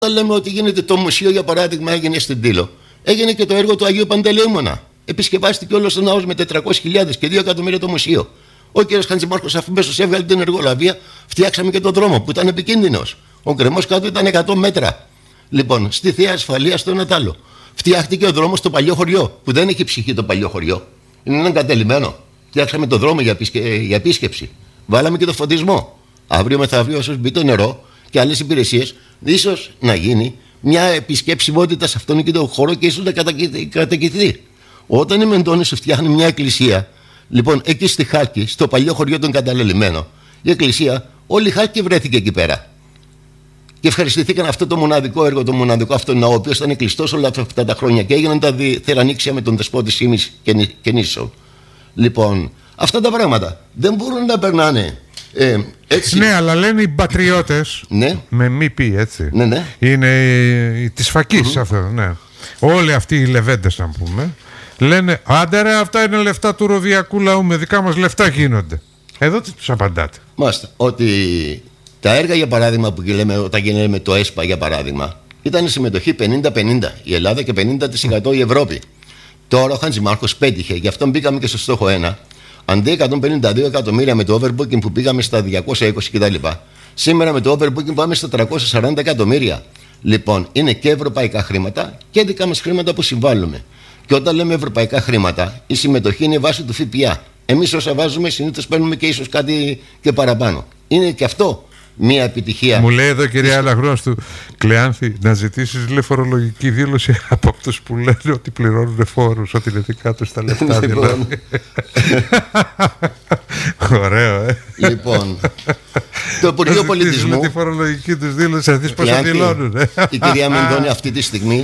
Λέμε ότι γίνεται το μουσείο, για παράδειγμα, έγινε στην Τήλο. Έγινε και το έργο του Αγίου Παντελεήμωνα. Επισκευάστηκε όλος ο ναός με 400.000 και 2 εκατομμύρια το μουσείο. Ο κ. Χατζημάρκος, αφού μέσω έβγαλε την εργολαβία, φτιάξαμε και τον δρόμο που ήταν επικίνδυνος. Ο γκρεμός κάτω ήταν 100 μέτρα. Λοιπόν, στη Θεία Ασφαλεία στο Νατάλο. Φτιάχτηκε ο δρόμος στο παλιό χωριό, που δεν έχει ψυχή το παλιό χωριό. Είναι ένα εγκατελειμμένο. Φτιάξαμε τον δρόμο για επίσκεψη. Βάλαμε και το φωτισμό. Αύριο μεθαύριο, όσο μπει το νερό και άλλες υπηρεσίες, ίσως να γίνει μια επισκεψιμότητα σε αυτόν και τον χώρο και ίσως να κατοικηθεί. Όταν η Μεντώνη σου φτιάχνει μια εκκλησία, λοιπόν, εκεί στη Χάλκη, στο παλιό χωριό των Καταλελειμμένων, η εκκλησία, όλη η Χάλκη βρέθηκε εκεί πέρα. Και ευχαριστηθήκαν αυτό το μοναδικό έργο, το μοναδικό αυτό ναό, ο οποίος ήταν κλειστός όλα αυτά τα χρόνια και έγιναν τα θερανίξια με τον δεσπότη Σίμης και Νίσο. Λοιπόν, αυτά τα πράγματα δεν μπορούν να περνάνε. Έτσι. Ναι, αλλά λένε οι πατριώτες, ναι. Με μη πει, έτσι. Ναι, ναι. Είναι της φακής αυτό, ναι. Όλοι αυτοί οι λεβέντες, να πούμε, λένε άντε ρε, αυτά είναι λεφτά του ροδιακού λαού, με δικά μας λεφτά γίνονται. Εδώ τι τους απαντάτε? Μάλιστα, ότι τα έργα, για παράδειγμα, που λέμε, όταν γίνανε το ΕΣΠΑ, για παράδειγμα, ήταν συμμετοχή 50-50 η Ελλάδα και 50% η Ευρώπη. Τώρα ο Χατζημάρκος πέτυχε, γι' αυτό μπήκαμε και στο στόχο 1. Αντί 152 εκατομμύρια με το overbooking που πήγαμε στα 220 κτλ. Σήμερα με το overbooking πάμε στα 340 εκατομμύρια. Λοιπόν, είναι και ευρωπαϊκά χρήματα και δικά μας χρήματα που συμβάλλουμε. Και όταν λέμε ευρωπαϊκά χρήματα, η συμμετοχή είναι βάση του ΦΠΑ. Εμείς όσα βάζουμε συνήθως παίρνουμε και ίσως κάτι και παραπάνω. Είναι και αυτό μια επιτυχία. Μου λέει εδώ, κυρία Αλαγρόστου, Κλεάνθη, να ζητήσεις φορολογική δήλωση από αυτούς που λένε ότι πληρώνουν φόρους, ότι είναι δικά τους τα λεφτά. Λοιπόν. Ωραίο, Λοιπόν, το Υπουργείο Πολιτισμού. Τη φορολογική τους δήλωση, να δεις πώς θα δηλώνουν. Η κυρία Μεντώνη αυτή τη στιγμή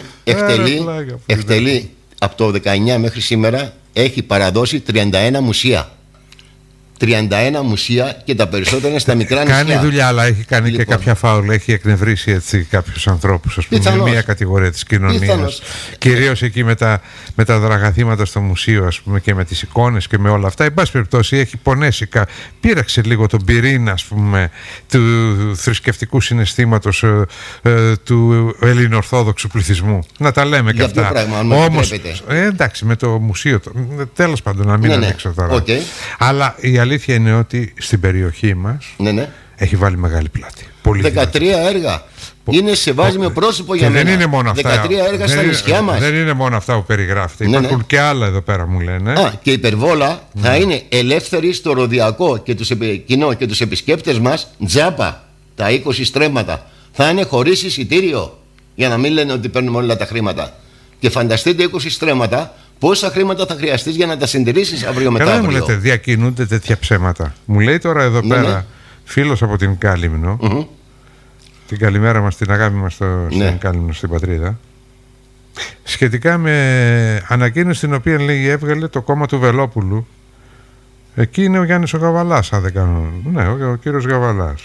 εκτελεί από το 19 μέχρι σήμερα, έχει παραδώσει 31 μουσεία. 31 μουσεία και τα περισσότερα είναι στα μικρά νησιά. Κάνει δουλειά, αλλά έχει κάνει και κάποια φάουλα. Έχει εκνευρίσει έτσι κάποιους ανθρώπους, ας πούμε, μια κατηγορία της κοινωνίας. Κυρίως εκεί με τα δραγαθήματα στο μουσείο, ας πούμε, και με τις εικόνες και με όλα αυτά. Εν πάση περιπτώσει, έχει πονέσει. Πήραξε λίγο τον πυρήνα, ας πούμε, του θρησκευτικού συναισθήματος του ελληνοορθόδοξου πληθυσμού. Να τα λέμε και αυτά. Όμως, εντάξει, με το μουσείο. Τέλος πάντων, να μην ανοίξω τώρα. Αλλά η αλήθεια είναι ότι στην περιοχή μας έχει βάλει μεγάλη πλάτη. 13 έργα. Είναι σεβάσιμο πρόσωπο για μένα. Δεν είναι μόνο αυτά. 13 έργα στα νησιά μας. Δεν είναι μόνο αυτά που περιγράφετε. Υπάρχουν και άλλα εδώ πέρα, μου λένε. Και η υπερβόλα θα είναι ελεύθερη στο ροδιακό και τους κοινό και τους επισκέπτες μας τζάπα. Τα 20 στρέμματα θα είναι χωρίς εισιτήριο. Για να μην λένε ότι παίρνουμε όλα τα χρήματα. Και φανταστείτε 20 στρέμματα. Πόσα χρήματα θα χρειαστείς για να τα συντηρήσεις αύριο μετά? Καλά, μου λέτε, διακινούνται τέτοια ψέματα. Μου λέει τώρα εδώ πέρα φίλος από την Κάλυμνο, την καλημέρα μας, την αγάπη μας στην Κάλυμνο, στην πατρίδα, σχετικά με ανακοίνωση την οποία, λέει, έβγαλε το κόμμα του Βελόπουλου. Εκεί είναι ο Γιάννης ο Γαβαλάς, αν δεν κάνω. Ναι, ο κύριος Γαβαλάς.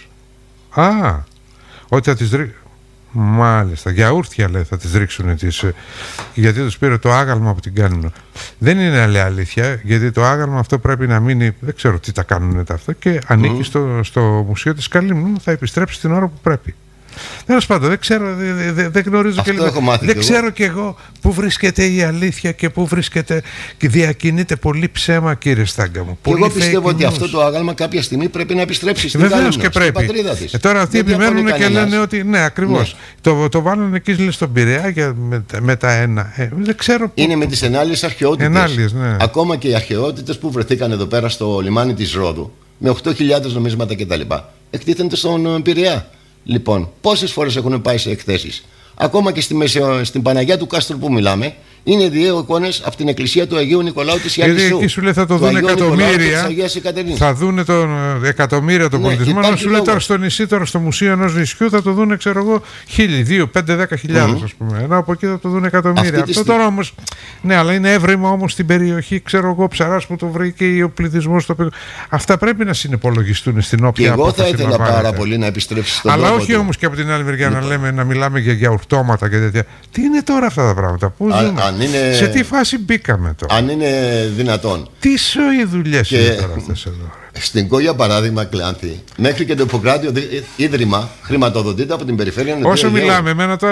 Ότι θα τις μάλιστα, γιαούρτια, λέει, θα τις ρίξουν γιατί τους πήρε το άγαλμα από την Κάλυμνο. Δεν είναι αλήθεια, γιατί το άγαλμα αυτό πρέπει να μείνει, δεν ξέρω τι τα κάνουν τα αυτά, και ανήκει στο μουσείο της Κάλυμνου, θα επιστρέψει την ώρα που πρέπει. Τέλος πάντων, δεν ξέρω, δεν γνωρίζω και λίγο. Δεν ξέρω κι εγώ πού βρίσκεται η αλήθεια και πού βρίσκεται και διακινείται πολύ ψέμα, κύριε Στάγκα μου. Εγώ πιστεύω ότι αυτό το άγαλμα κάποια στιγμή πρέπει να επιστρέψει στην Κάλυμνο, στην πατρίδα της. Τώρα αυτοί επιμένουν και λένε ότι ναι, ακριβώς. Το βάλουν εκεί, λέει, στον Πειραιά με τα ένα. Δεν ξέρω πού. Είναι με τις ενάλλειες αρχαιότητες. Ναι. Ακόμα και οι αρχαιότητες που βρεθήκαν εδώ πέρα στο λιμάνι της Ρόδου, με 8.000 νομίσματα κτλ. Εκτίθενται στον Πειραιά. Λοιπόν, πόσες φορές έχουν πάει σε εκθέσεις? Ακόμα και στην Παναγιά του Κάστρου που μιλάμε, είναι δύο εικόνες από την εκκλησία του Αγίου Νικολάου της Ιαννησού. Γιατί εκεί σου λέει θα το δουν εκατομμύρια, θα δουν εκατομμύρια τον πολιτισμό, να σου λέει τώρα στο νησί, τώρα στο μουσείο ενός νησιού θα το δουν, ξέρω εγώ, 1.000, 2.000, 5.000, 10.000, ας πούμε. Ενώ από εκεί θα το δουν εκατομμύρια. Αυτό τώρα όμως, ναι, αλλά είναι έβριμο όμως στην περιοχή, ξέρω εγώ, Ψαράς που το βρήκε ο πληθυσμός. Αυτά πρέπει να συνυπολογιστούν στην όποια απόφαση. Και εγώ θα ήθελα πάρα πολύ να επιστρέψει στον τόπο. Αλλά όχι όμως και από την άλλη μεριά να μιλάμε για γιαουρτώματα και τέτοια. Τι είναι τώρα αυτά τα πράγματα, πού ζούμε? Σε τι φάση μπήκαμε τώρα? Αν είναι δυνατόν. Τι οι δουλειές είναι τώρα αυτές εδώ? Στην Κό, για παράδειγμα, Κλάνθη, μέχρι και το Ιπποκράτιο Ίδρυμα χρηματοδοτείται από την περιφέρεια. Όσο μιλάμε, εμένα τώρα